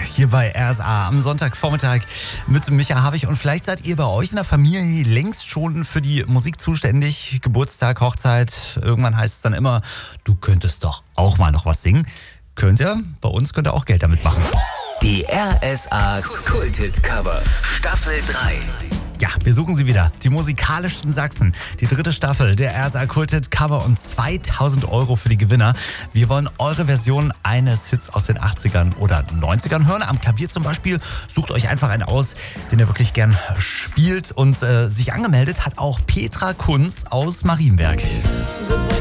hier bei RSA am Sonntagvormittag mit Micha Havig. Und vielleicht seid ihr bei euch in der Familie längst schon für die Musik zuständig. Geburtstag, Hochzeit, irgendwann heißt es dann immer, du könntest doch auch mal noch was singen. Könnt ihr? Bei uns könnt ihr auch Geld damit machen. Die RSA Kult-Hit Cover Staffel 3. Ja, wir suchen sie wieder. Die musikalischsten Sachsen. Die 3. Staffel der RSA Kult-Hit Cover und 2.000 € für die Gewinner. Wir wollen eure Version eines Hits aus den 80ern oder 90ern hören. Am Klavier zum Beispiel. Sucht euch einfach einen aus, den ihr wirklich gern spielt. Und sich angemeldet hat auch Petra Kunz aus Marienberg.